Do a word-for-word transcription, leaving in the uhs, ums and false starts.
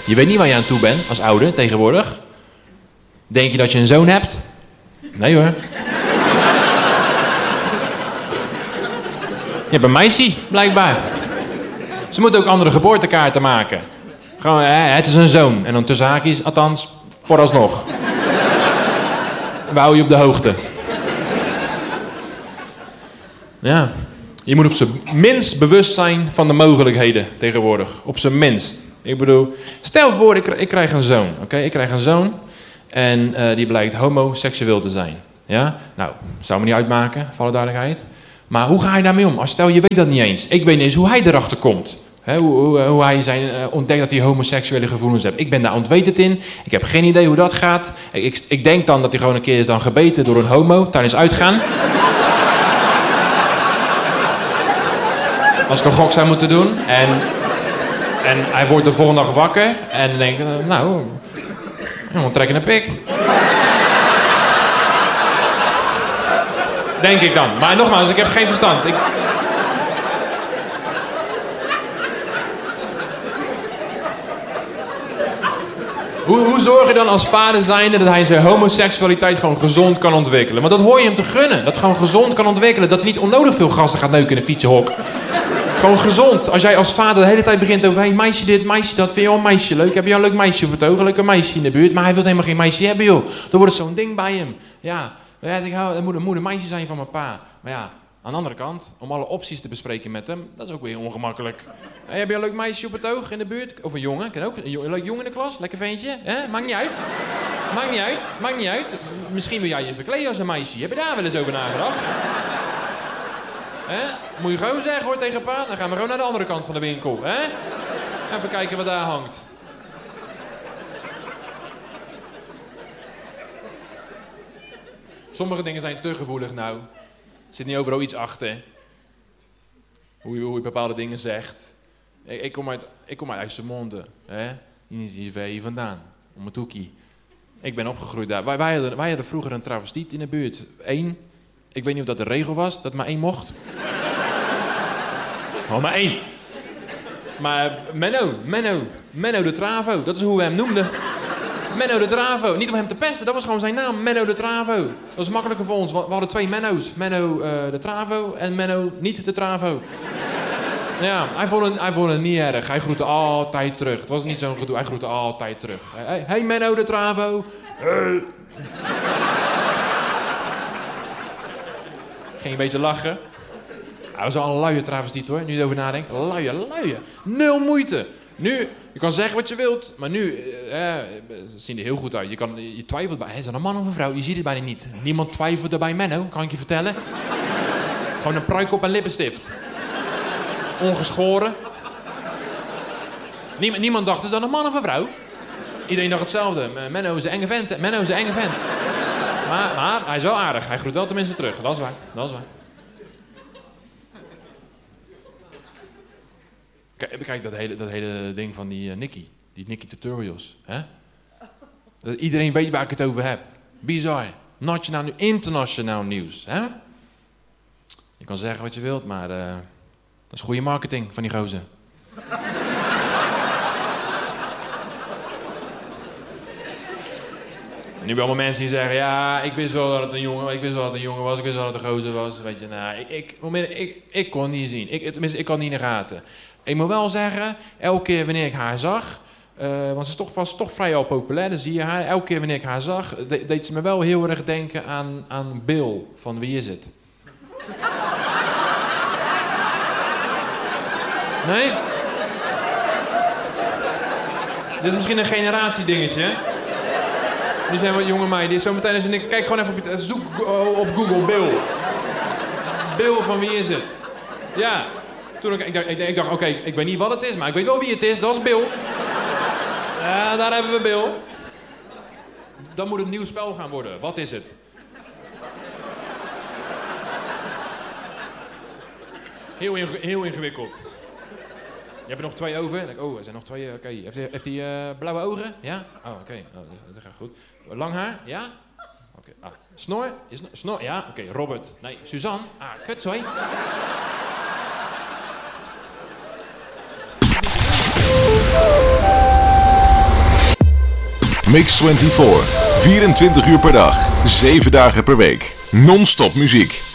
Je weet niet waar je aan toe bent als ouder tegenwoordig. Denk je dat je een zoon hebt? Nee hoor. Je hebt een meisje, blijkbaar. Ze moeten ook andere geboortekaarten maken. Gewoon, hè, het is een zoon. En dan tussen haakjes, althans, vooralsnog. We houden je op de hoogte. Ja. Je moet op zijn minst bewust zijn van de mogelijkheden tegenwoordig. Op zijn minst. Ik bedoel, stel voor, ik, ik krijg een zoon. Oké, ik krijg een zoon. En uh, die blijkt homoseksueel te zijn. Ja? Nou, zou me niet uitmaken, voor alle duidelijkheid. Maar hoe ga je daarmee om? Als stel, je weet dat niet eens. Ik weet niet eens hoe hij erachter komt. He, hoe, hoe, hoe hij zijn, uh, ontdekt dat hij homoseksuele gevoelens heeft. Ik ben daar ontwetend in. Ik heb geen idee hoe dat gaat. Ik, ik, ik denk dan dat hij gewoon een keer is dan gebeten door een homo tijdens uitgaan. Als ik een gok zou moeten doen. En, en hij wordt de volgende dag wakker. En dan denk ik, nou, ik moet trekken een pik. Denk ik dan. Maar nogmaals, ik heb geen verstand. Ik... Hoe, hoe zorg je dan als vader zijnde dat hij zijn homoseksualiteit gewoon gezond kan ontwikkelen? Want dat hoor je hem te gunnen. Dat gewoon gezond kan ontwikkelen. Dat hij niet onnodig veel gasten gaat neuken in een fietsenhok. Gewoon gezond. Als jij als vader de hele tijd begint over... Hey, meisje dit, meisje dat. Vind je wel een meisje leuk? Heb je een leuk meisje op het oog? Een leuke meisje in de buurt. Maar hij wil helemaal geen meisje hebben, joh. Dan wordt het zo'n ding bij hem. Ja, ja ik hou, het moet een moeder meisje zijn van mijn pa. Maar ja, aan de andere kant... om alle opties te bespreken met hem... dat is ook weer ongemakkelijk. Hey, heb je een leuk meisje op het oog in de buurt? Of een jongen? Kan ook. Een, jo- een leuk jongen in de klas? Lekker ventje? Hè? Maakt niet uit. Maakt niet uit. Maakt niet uit. Misschien wil jij je verkleden als een meisje. Heb je daar wel eens over nagedacht? He? Moet je gewoon zeggen hoor tegen pa, dan gaan we gewoon naar de andere kant van de winkel. He? Even kijken wat daar hangt. Sommige dingen zijn te gevoelig nou. Er zit niet overal iets achter. Hoe je, hoe je bepaalde dingen zegt. Ik, ik kom uit, ik kom uit IJsselmonde. Hier is hier ver hier vandaan. Om mijn toekie. Ik ben opgegroeid daar. Wij, wij, hadden, wij hadden vroeger een travestiet in de buurt. Eén. Ik weet niet of dat de regel was, dat maar één mocht. Oh, maar één. Maar Menno, Menno, Menno de Travo, dat is hoe we hem noemden. Menno de Travo. Niet om hem te pesten, dat was gewoon zijn naam, Menno de Travo. Dat was makkelijker voor ons, we hadden twee Menno's. Menno uh, de Travo en Menno niet de Travo. Ja, hij vond, het, hij vond het niet erg. Hij groette altijd terug. Het was niet zo'n gedoe, hij groette altijd terug. Hey, hey Menno de Travo. Hey. Ging een beetje lachen. Hij was al een luie travestiet hoor, nu je erover nadenkt. Luie, luie. Nul moeite. Nu, je kan zeggen wat je wilt, maar nu eh, ze zien er heel goed uit. Je, kan, je twijfelt bij, is dat een man of een vrouw? Je ziet het bijna niet. Niemand twijfelt er bij Menno, kan ik je vertellen. Gewoon een pruik op en lippenstift. Ongeschoren. Niemand, niemand dacht, is dat een man of een vrouw? Iedereen dacht hetzelfde. Menno is een enge vent. Menno is een enge vent. Maar, maar hij is wel aardig. Hij groet wel tenminste terug. Dat is waar. Dat is waar. Kijk, kijk dat, hele, dat hele ding van die uh, Nicky. Die Nicky Tutorials. Hè? Dat iedereen weet waar ik het over heb. Bizar. Nationaal, internationaal nieuws. Hè? Je kan zeggen wat je wilt, maar uh, dat is goede marketing van die gozer. En nu bij allemaal mensen die zeggen, ja, ik wist wel dat het een jongen, ik wist wel dat het een jongen was, ik wist wel dat het een gozer was. Weet je, nou, ik, ik, ik, ik kon het niet zien. Ik, tenminste, ik kon het niet in de gaten. Ik moet wel zeggen, elke keer wanneer ik haar zag, uh, want ze is toch, was toch vrij al populair, dan zie je haar. Elke keer wanneer ik haar zag, de, deed ze me wel heel erg denken aan, aan Bill, van Wie is het? Nee? Dit is misschien een generatiedingetje, hè? Die zijn wat jonge meiden. Zometeen als je denkt, kijk gewoon even op, je, zoek op Google Bill. Bill van Wie is het? Ja. Toen ik, ik dacht, ik, ik dacht oké, okay, ik weet niet wat het is, maar ik weet wel wie het is. Dat is Bill. Ja, daar hebben we Bill. Dan moet het een nieuw spel gaan worden. Wat is het? Heel, inge heel ingewikkeld. Je hebt er nog twee over. Oh, er zijn nog twee. Oké. Okay. Heeft hij, heeft hij uh, blauwe ogen? Ja? Oh, oké. Okay. Oh, dat gaat goed. Lang haar? Ja? Oké. Okay. Ah. Snor? Is snor? Ja? Oké. Okay. Robert. Nee. Suzanne? Ah, kut, sorry. Mix vierentwintig. vierentwintig uur per dag, zeven dagen per week. Non-stop muziek.